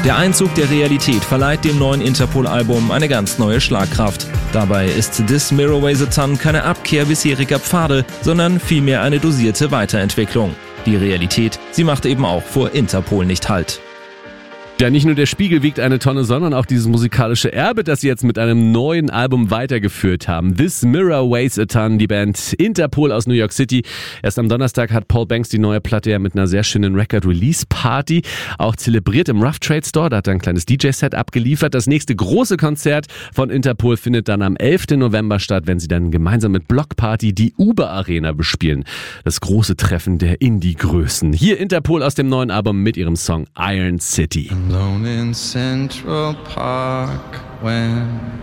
Der Einzug der Realität verleiht dem neuen Interpol-Album eine ganz neue Schlagkraft. Dabei ist This Mirror Weighs a Ton keine Abkehr bisheriger Pfade, sondern vielmehr eine dosierte Weiterentwicklung. Die Realität, sie macht eben auch vor Interpol nicht Halt. Ja, nicht nur der Spiegel wiegt eine Tonne, sondern auch dieses musikalische Erbe, das sie jetzt mit einem neuen Album weitergeführt haben. This Mirror Weighs a Ton, die Band Interpol aus New York City. Erst am Donnerstag hat Paul Banks die neue Platte ja mit einer sehr schönen Record-Release-Party auch zelebriert im Rough Trade Store. Da hat er ein kleines DJ-Set abgeliefert. Das nächste große Konzert von Interpol findet dann am 11. November statt, wenn sie dann gemeinsam mit Block Party die Uber Arena bespielen. Das große Treffen der Indie-Größen. Hier Interpol aus dem neuen Album mit ihrem Song Iron City. Alone in Central Park when